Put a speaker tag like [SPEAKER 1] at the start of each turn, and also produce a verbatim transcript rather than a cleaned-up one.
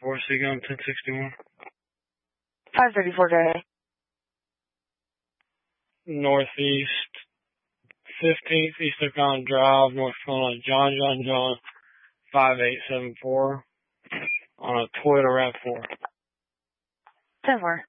[SPEAKER 1] four, Seagun, ten sixty-one.
[SPEAKER 2] five thirty-four, go ahead.
[SPEAKER 1] Northeast, fifteenth, East Oconee Drive, North Carolina, John, John, John, five eight seven four, on a Toyota RAV four.
[SPEAKER 2] ten four.